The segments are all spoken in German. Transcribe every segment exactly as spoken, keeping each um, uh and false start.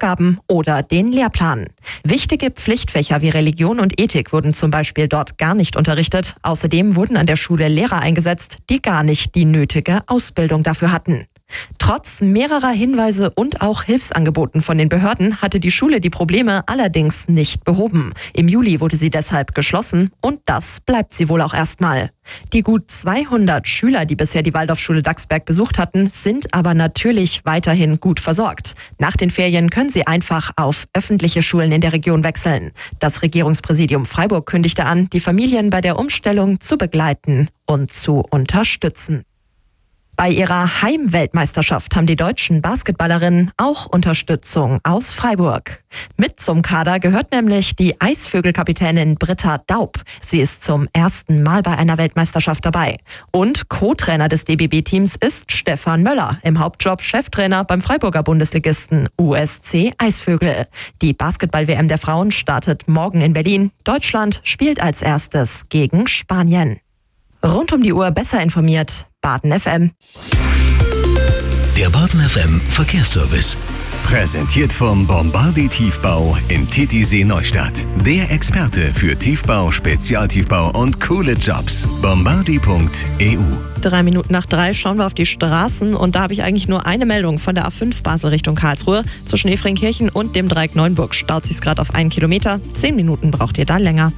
Vorgaben oder den Lehrplan. Wichtige Pflichtfächer wie Religion und Ethik wurden zum Beispiel dort gar nicht unterrichtet. Außerdem wurden an der Schule Lehrer eingesetzt, die gar nicht die nötige Ausbildung dafür hatten. Trotz mehrerer Hinweise und auch Hilfsangeboten von den Behörden hatte die Schule die Probleme allerdings nicht behoben. Im Juli wurde sie deshalb geschlossen und das bleibt sie wohl auch erstmal. Die gut zweihundert Schüler, die bisher die Waldorfschule Dachsberg besucht hatten, sind aber natürlich weiterhin gut versorgt. Nach den Ferien können sie einfach auf öffentliche Schulen in der Region wechseln. Das Regierungspräsidium Freiburg kündigte an, die Familien bei der Umstellung zu begleiten und zu unterstützen. Bei ihrer Heimweltmeisterschaft haben die deutschen Basketballerinnen auch Unterstützung aus Freiburg. Mit zum Kader gehört nämlich die Eisvögel-Kapitänin Britta Daub. Sie ist zum ersten Mal bei einer Weltmeisterschaft dabei. Und Co-Trainer des D B B-Teams ist Stefan Möller, im Hauptjob Cheftrainer beim Freiburger Bundesligisten U S C Eisvögel. Die Basketball-W M der Frauen startet morgen in Berlin. Deutschland spielt als erstes gegen Spanien. Rund um die Uhr besser informiert, Baden F M. Der Baden F M Verkehrsservice. Präsentiert vom Bombardi Tiefbau in Titisee Neustadt. Der Experte für Tiefbau, Spezialtiefbau und coole Jobs. Bombardi punkt e u. Drei Minuten nach drei schauen wir auf die Straßen und da habe ich eigentlich nur eine Meldung von der A fünf Basel Richtung Karlsruhe. Zwischen Efringkirchen und dem Dreieck Neuenburg staut sich gerade auf einen Kilometer. Zehn Minuten braucht ihr da länger.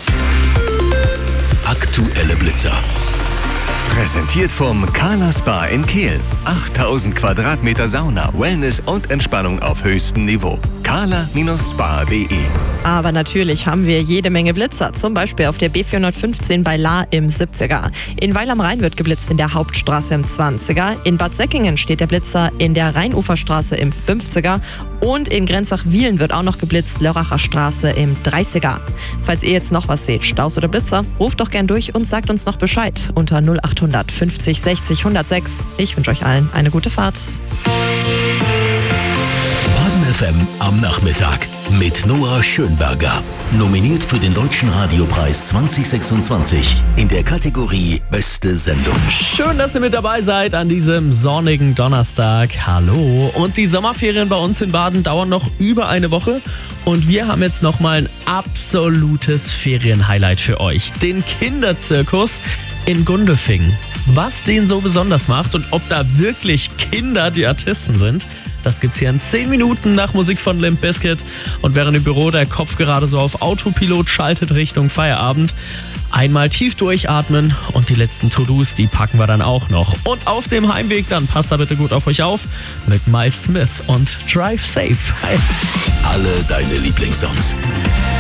Aktuelle Blitzer. Präsentiert vom Kala Spa in Kehl. achttausend Quadratmeter Sauna, Wellness und Entspannung auf höchstem Niveau. kala Spa punkt de. Aber natürlich haben wir jede Menge Blitzer, zum Beispiel auf der B vierhundertfünfzehn bei Lahr im siebziger. In Weil am Rhein wird geblitzt in der Hauptstraße im zwanziger. In Bad Säckingen steht der Blitzer in der Rheinuferstraße im fünfziger. Und in Grenzach-Wiehlen wird auch noch geblitzt, Lörracher Straße im dreißiger. Falls ihr jetzt noch was seht, Staus oder Blitzer, ruft doch gern durch und sagt uns noch Bescheid unter null achthundert fünfzig sechzig hundertsechs. Ich wünsche euch allen eine gute Fahrt. Baden F M am Nachmittag mit Noah Schönberger. Nominiert für den Deutschen Radiopreis zwanzig sechsundzwanzig in der Kategorie Beste Sendung. Schön, dass ihr mit dabei seid an diesem sonnigen Donnerstag. Hallo. Und die Sommerferien bei uns in Baden dauern noch über eine Woche. Und wir haben jetzt nochmal ein absolutes Ferienhighlight für euch. Den Kinderzirkus in Gundelfingen. Was den so besonders macht und ob da wirklich Kinder die Artisten sind, das gibt's hier in zehn Minuten nach Musik von Limp Bizkit. Und während im Büro der Kopf gerade so auf Autopilot schaltet Richtung Feierabend, einmal tief durchatmen und die letzten To-Dos, die packen wir dann auch noch. Und auf dem Heimweg, dann passt da bitte gut auf euch auf, mit Miles Smith und Drive Safe. Hi. Alle deine Lieblingssongs.